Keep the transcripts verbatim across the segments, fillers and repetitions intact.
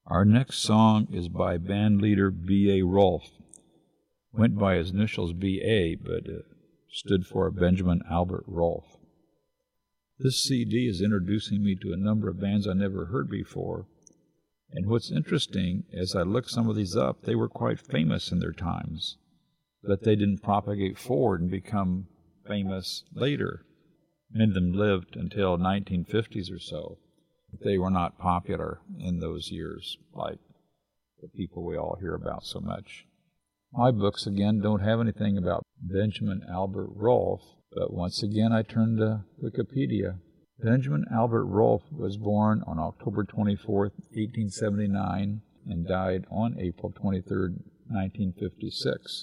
Our next song is by band leader B A Rolfe. Went by his initials B A, but uh, stood for Benjamin Albert Rolfe. This C D is introducing me to a number of bands I never heard before, and what's interesting, as I look some of these up, they were quite famous in their times, but they didn't propagate forward and become famous later. Many of them lived until nineteen fifties or so. They were not popular in those years, like the people we all hear about so much. My books, again, don't have anything about Benjamin Albert Rolfe, but once again I turn to Wikipedia. Benjamin Albert Rolfe was born on October twenty-fourth, eighteen seventy-nine, and died on April twenty-third, nineteen fifty-six.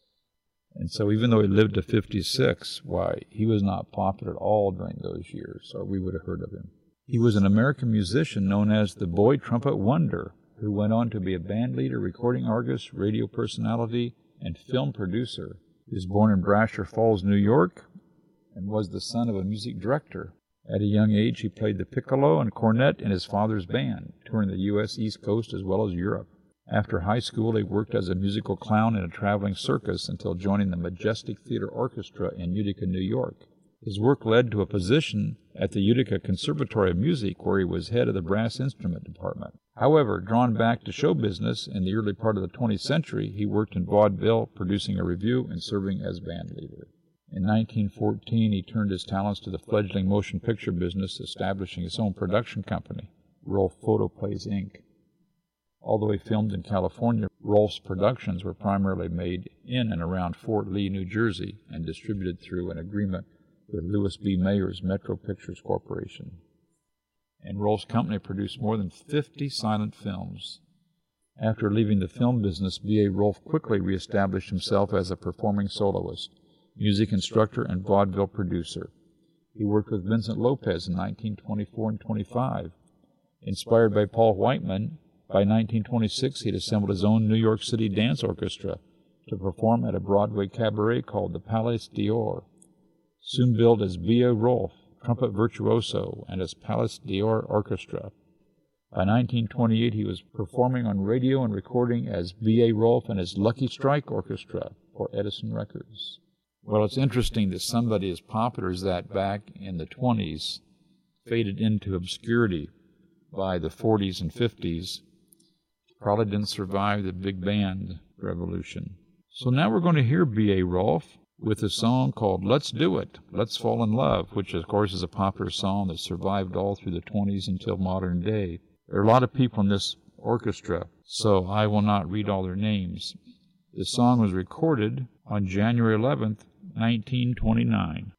And so even though he lived to fifty-six, why, he was not popular at all during those years, or we would have heard of him. He was an American musician known as the Boy Trumpet Wonder, who went on to be a band leader, recording artist, radio personality, and film producer. He was born in Brasher Falls, New York, and was the son of a music director. At a young age, he played the piccolo and cornet in his father's band, touring the U S East Coast as well as Europe. After high school, he worked as a musical clown in a traveling circus until joining the Majestic Theater Orchestra in Utica, New York. His work led to a position at the Utica Conservatory of Music, where he was head of the brass instrument department. However, drawn back to show business in the early part of the twentieth century, he worked in vaudeville, producing a revue and serving as band leader. In nineteen fourteen, he turned his talents to the fledgling motion picture business, establishing his own production company, Rolfe Photoplays, Incorporated. Although he filmed in California, Rolfe's productions were primarily made in and around Fort Lee, New Jersey, and distributed through an agreement with Louis B. Mayer's Metro Pictures Corporation. And Rolfe's company produced more than fifty silent films. After leaving the film business, B A Rolfe quickly reestablished himself as a performing soloist, music instructor, and vaudeville producer. He worked with Vincent Lopez in nineteen twenty-four and twenty-five. Inspired by Paul Whiteman, by nineteen twenty-six he had assembled his own New York City dance orchestra to perform at a Broadway cabaret called the Palais d'Or. Soon billed as B A Rolfe, trumpet virtuoso, and his Palais d'Or Orchestra. By nineteen twenty-eight, he was performing on radio and recording as B A Rolfe and his Lucky Strike Orchestra for Edison Records. Well, it's interesting that somebody as popular as that back in the twenties faded into obscurity by the forties and fifties. Probably didn't survive the big band revolution. So now we're going to hear B A Rolfe with a song called Let's Do It, Let's Fall in Love, which of course is a popular song that survived all through the twenties until modern day. There are a lot of people in this orchestra, so I will not read all their names. The song was recorded on January eleventh, nineteen twenty-nine.